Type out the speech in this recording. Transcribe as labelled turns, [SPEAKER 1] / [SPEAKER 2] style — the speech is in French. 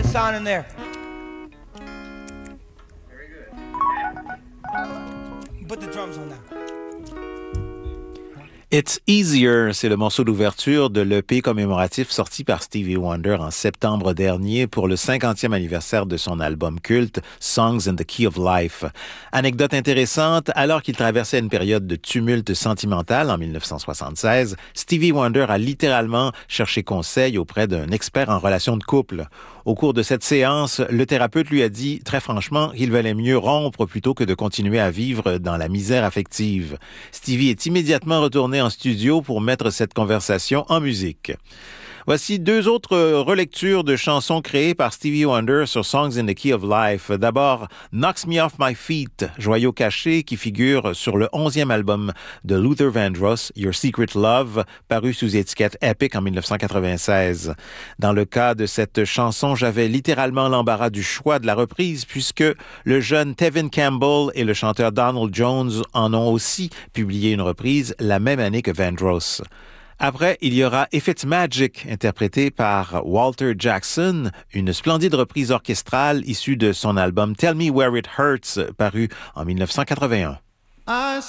[SPEAKER 1] sound in there.
[SPEAKER 2] Very good.
[SPEAKER 1] Put the drums on now.
[SPEAKER 3] It's Easier, c'est le morceau d'ouverture de l'EP commémoratif sorti par Stevie Wonder en septembre dernier pour le 50e anniversaire de son album culte Songs in the Key of Life. Anecdote intéressante, alors qu'il traversait une période de tumulte sentimental en 1976, Stevie Wonder a littéralement cherché conseil auprès d'un expert en relations de couple. Au cours de cette séance, le thérapeute lui a dit très franchement qu'il valait mieux rompre plutôt que de continuer à vivre dans la misère affective. Stevie est immédiatement retourné en studio pour mettre cette conversation en musique. Voici deux autres relectures de chansons créées par Stevie Wonder sur Songs in the Key of Life. D'abord, Knocks Me Off My Feet, joyau caché qui figure sur le 11e album de Luther Vandross, Your Secret Love, paru sous étiquette Epic en 1996. Dans le cas de cette chanson, j'avais littéralement l'embarras du choix de la reprise puisque le jeune Tevin Campbell et le chanteur Donald Jones en ont aussi publié une reprise la même année que Vandross. Après, il y aura If It's Magic, interprété par Walter Jackson, une splendide reprise orchestrale issue de son album Tell Me Where It Hurts, paru en 1981.